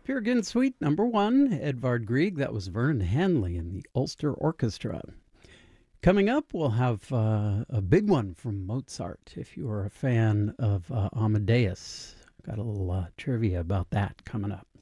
Peer Gynt Suite number 1, Edvard Grieg. That was Vernon Hanley and the Ulster Orchestra. Coming up, we'll have a big one from Mozart, if you are a fan of Amadeus. Got a little trivia about that coming up.